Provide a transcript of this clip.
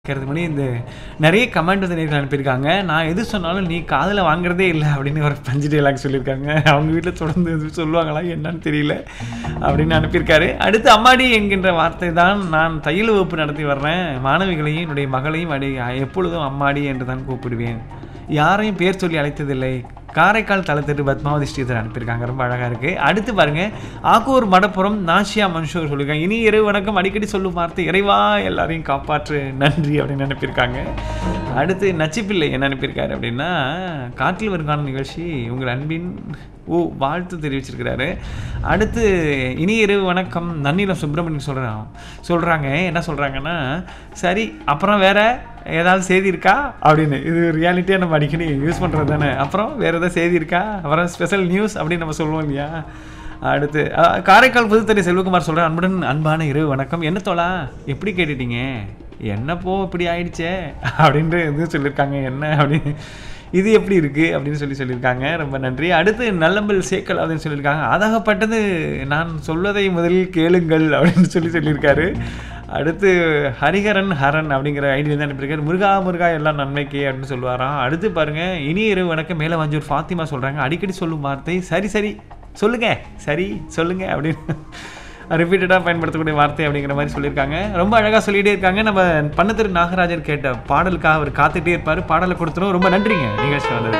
இருக்கிறது மணி இந்த நிறைய கமெண்ட் வந்து நேர்கள் அனுப்பியிருக்காங்க. நான் எது சொன்னாலும் நீ காதுல வாங்குறதே இல்ல அப்படின்னு ஒரு பஞ்சு டயலாக் சொல்லியிருக்காங்க. அவங்க வீட்ல தொடர்ந்து இது சொல்லுவாங்களா என்னன்னு தெரியல அப்படின்னு அனுப்பியிருக்காரு. அடுத்து அம்மாடி என்கின்ற வார்த்தை தான் நான் தையல் வகுப்பு நடத்தி வர்றேன். மாணவிகளையும் என்னுடைய மகளையும் எப்பொழுதும் அம்மாடி என்று தான் கூப்பிடுவேன். யாரையும் பேர் சொல்லி அழைத்ததில்லை. காரைக்கால் தளத்திட்டு பத்மாவதி ஸ்ரீதர் அனுப்பியிருக்காங்க. ரொம்ப அழகாக இருக்குது. அடுத்து பாருங்கள், ஆக்கூர் மடப்புறம் நாஷியா மன்ஷூர் சொல்லியிருக்காங்க. இனி இரவு வணக்கம் அடிக்கடி சொல்லும் வார்த்தை இறைவா எல்லாரையும் காப்பாற்று நன்றி அப்படின்னு அனுப்பியிருக்காங்க. அடுத்து நச்சிப்பிள்ளை என்ன அனுப்பியிருக்காரு அப்படின்னா, காற்றில் வருங்கான நிகழ்ச்சி உங்கள் அன்பின் வாழ்த்து தெரிவிச்சிருக்கிறாரு. அடுத்து இனி இரவு வணக்கம் நன்னிலம் சுப்பிரமணியன் சொல்கிறாங்க. என்ன சொல்கிறாங்கன்னா, சரி அப்புறம் வேற ஏதாவது செய்தி இருக்கா அப்படின்னு. இது ரியாலிட்டியாக நம்ம அடிக்கடி யூஸ் பண்ணுறது தானே. அப்புறம் வேறு ஏதாவது செய்தி இருக்கா, அப்புறம் ஸ்பெஷல் நியூஸ் அப்படின்னு நம்ம சொல்லுவோம் இல்லையா. அடுத்து காரைக்கால் புதுத்தறி செல்வகுமார் சொல்கிறேன், அன்புடன் அன்பான இரவு வணக்கம். என்ன தோழா எப்படி கேட்டுட்டீங்க, என்னப்போ இப்படி ஆயிடுச்சே அப்படின்ட்டு எதுவும் சொல்லியிருக்காங்க. என்ன அப்படின்னு இது எப்படி இருக்குது அப்படின்னு சொல்லியிருக்காங்க. ரொம்ப நன்றி. அடுத்து நல்லம்பல் சேக்கல் அப்படின்னு சொல்லியிருக்காங்க. அதாகப்பட்டது நான் சொல்வதை முதலில் கேளுங்கள் அப்படின்னு சொல்லியிருக்காரு. அடுத்து ஹரிஹரன் அப்படிங்கிற ஐடியா தான் அனுப்பியிருக்காரு. முருகா எல்லாம் நன்மைக்கே அப்படின்னு சொல்லுவாராம். அடுத்து பாருங்கள், இனி இரவு வணக்கம் மேலே வஞ்சூர் ஃபாத்திமா சொல்கிறாங்க. அடிக்கடி சொல்லும் வார்த்தை சரி சொல்லுங்க அப்படின்னு ரிப்பீட்டடாக பயன்படுத்தக்கூடிய வார்த்தை அப்படிங்கிற மாதிரி சொல்லியிருக்காங்க. ரொம்ப அழகாக சொல்லிகிட்டே இருக்காங்க. நம்ம பண்ணத்திரு நாகராஜர் கேட்ட பாடலுக்காக அவர் காத்துக்கிட்டே இருப்பார். பாடலை கொடுத்துரும். ரொம்ப நன்றிங்க நிகழ்ச்சி வந்தது.